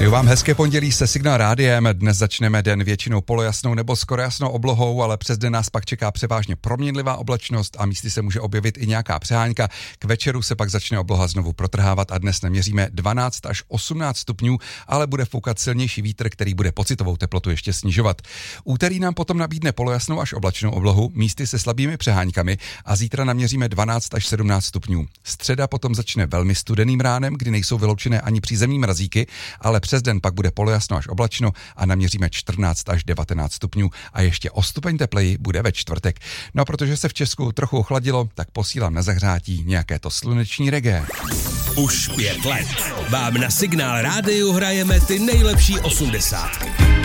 Přeju vám hezké pondělí se Signál rádiem. Dnes začneme den většinou polojasnou nebo skoro jasnou oblohou, ale přes den nás pak čeká převážně proměnlivá oblačnost a místy se může objevit i nějaká přehánka. K večeru se pak začne obloha znovu protrhávat a dnes naměříme 12 až 18 stupňů, ale bude foukat silnější vítr, který bude pocitovou teplotu ještě snižovat. Úterý nám potom nabídne polojasnou až oblačnou oblohu, místy se slabými přeháňkami a zítra naměříme 12 až 17 stupňů. Středa potom začne velmi studeným ránem, kdy nejsou vyloučené ani přízemní mrazíky, ale přes den pak bude polojasno až oblačno a naměříme 14 až 19 stupňů a ještě o stupeň tepleji bude ve čtvrtek. No a protože se v Česku trochu ochladilo, tak posílám na zahřátí nějaké to sluneční reggae. Už 5 let vám na Signál rádiu hrajeme ty nejlepší 80.